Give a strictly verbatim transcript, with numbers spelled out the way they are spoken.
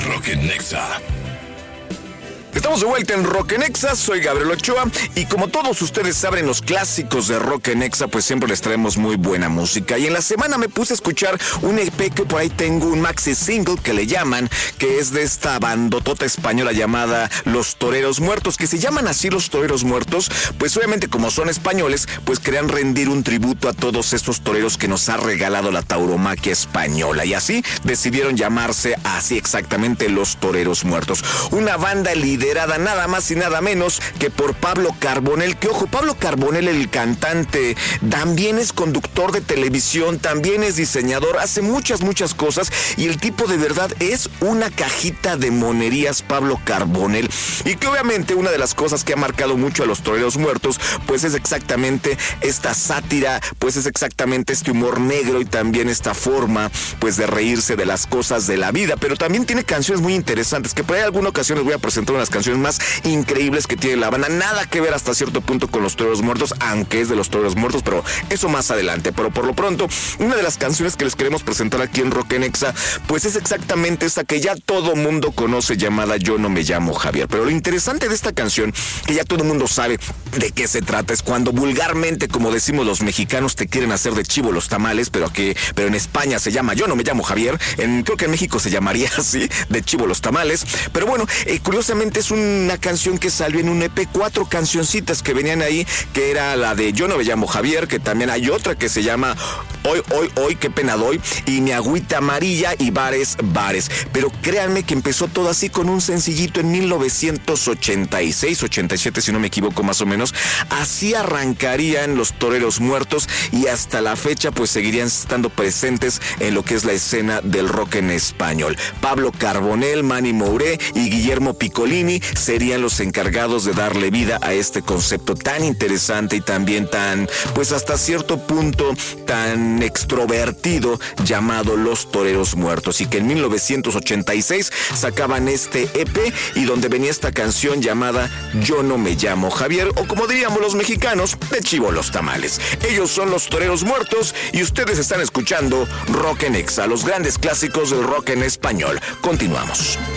Rock en Nexa. Estamos de vuelta en Rock en Nexa, soy Gabriel Ochoa y como todos ustedes saben, los clásicos de Rock en Nexa pues siempre les traemos muy buena música. Y en la semana me puse a escuchar un E P que por ahí tengo, un maxi single que le llaman, que es de esta bandotota española llamada Los Toreros Muertos, que se llaman así Los Toreros Muertos, pues obviamente como son españoles, pues querían rendir un tributo a todos estos toreros que nos ha regalado la tauromaquia española. Y así decidieron llamarse así exactamente Los Toreros Muertos. Una banda liderada nada más y nada menos que por Pablo Carbonell, que ojo, Pablo Carbonell, el cantante, también es conductor de televisión, también es diseñador, hace muchas, muchas cosas y el tipo de verdad es una cajita de monerías, Pablo Carbonell. Y que obviamente una de las cosas que ha marcado mucho a Los Toreros Muertos, pues es exactamente esta sátira, pues es exactamente este humor negro y también esta forma, pues de reírse de las cosas de la vida, pero también tiene canciones muy interesantes, que por ahí en alguna ocasión les voy a presentar unas canciones más increíbles que tiene la banda, nada que ver hasta cierto punto con Los Toreros Muertos, aunque es de Los Toreros Muertos, pero eso más adelante. Pero por lo pronto, una de las canciones que les queremos presentar aquí en Rock en Nexa, pues es exactamente esta que ya todo mundo conoce, llamada Yo no me llamo Javier. Pero lo interesante de esta canción, que ya todo mundo sabe de qué se trata, es cuando vulgarmente, como decimos los mexicanos, te quieren hacer de chivo los tamales, pero que pero en España se llama Yo no me llamo Javier, en, creo que en México se llamaría así, de chivo los tamales. Pero bueno, eh, curiosamente es una canción que salió en un E P, cuatro cancioncitas que venían ahí, que era la de Yo no me llamo Javier, que también hay otra que se llama Hoy, hoy, hoy, qué pena doy, y Mi agüita amarilla y Bares, Bares. Pero créanme que empezó todo así con un sencillito en mil novecientos ochenta y seis, ochenta y siete si no me equivoco más o menos. Así arrancarían Los Toreros Muertos y hasta la fecha pues seguirían estando presentes en lo que es la escena del rock en español. Pablo Carbonell, Manny Mouré y Guillermo Piccolini serían los encargados de darle vida a este concepto tan interesante y también tan, pues hasta cierto punto, tan extrovertido llamado Los Toreros Muertos, y que en mil novecientos ochenta y seis sacaban este E P y donde venía esta canción llamada Yo no me llamo Javier, o como diríamos los mexicanos, de chivo los tamales. Ellos son Los Toreros Muertos y ustedes están escuchando Rock en Nexa, los grandes clásicos del rock en español. Continuamos.